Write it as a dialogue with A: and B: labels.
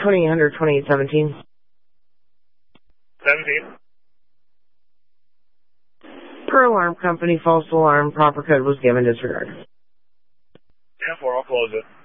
A: 2800, 2817.
B: 17.
A: Per alarm company, false alarm, proper code was given, disregard.
B: 10-4, I'll close it.